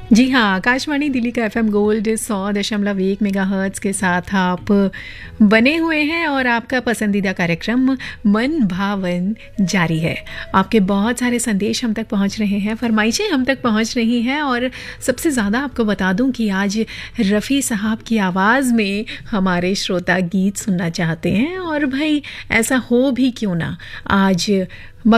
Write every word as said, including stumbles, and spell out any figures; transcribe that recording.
जी हाँ, आकाशवाणी दिल्ली का FM gold सौ दशमलव एक मेगाहर्ट्ज़ के साथ आप बने हुए हैं और आपका पसंदीदा कार्यक्रम मन भावन जारी है। आपके बहुत सारे संदेश हम तक पहुंच रहे हैं, फरमाइशें हम तक पहुंच रही हैं और सबसे ज़्यादा आपको बता दूं कि आज रफ़ी साहब की आवाज़ में हमारे श्रोता गीत सुनना चाहते हैं और भाई ऐसा हो भी क्यों ना, आज